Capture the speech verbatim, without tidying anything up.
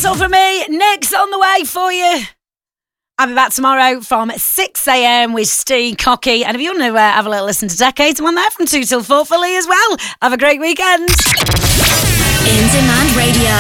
That's all from me. Nick's on the way for you. I'll be back tomorrow from six a.m. with Steve Cocky. And if you want to uh, have a little listen to Decades, I'm on there from two till four for Lee as well. Have a great weekend. In Demand Radio.